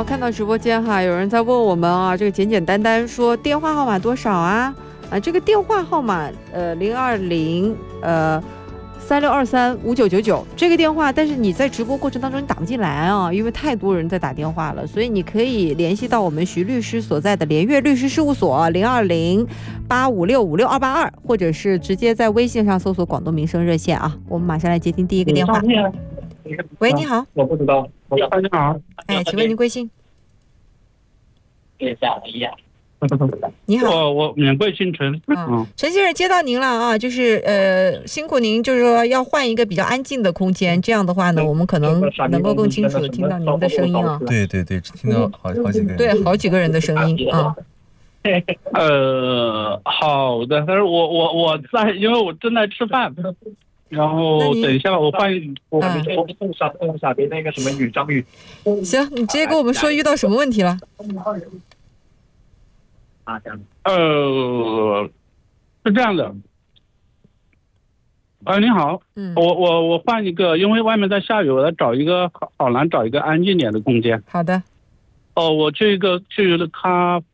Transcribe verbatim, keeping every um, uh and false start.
好，看到直播间哈，有人在问我们啊，这个简简单单说电话号码多少啊？啊，这个电话号码呃零二零呃三六二三五九九九这个电话，但是你在直播过程当中你打不进来啊，因为太多人在打电话了，所以你可以联系到我们徐律师所在的联悦律师事务所零二零八五六五六二八二，或者是直接在微信上搜索广东民生热线啊。我们马上来接听第一个电话。喂，你好。 我不知道。你好。 哎，请问您贵姓？你好， 我我免贵姓陈。 嗯，陈先生接到您了啊，就是呃辛苦您，就是说要换一个比较安静的空间，这样的话呢，我们可能能够更清楚的听到您的声音啊。 对对对，听到好好几个人。 对，好几个人的声音啊。 呃，好的，但是我我我在，因为我正在吃饭。然后等一下，我换一我碰傻碰傻别那个什么雨张雨。 行，你直接跟我们说遇到什么问题了？ 呃，是这样的。呃，你好，嗯，我我我换一个，因为外面在下雨，我要找一个好好难找一个安静点的空间。 好的。 哦，我去一个去了咖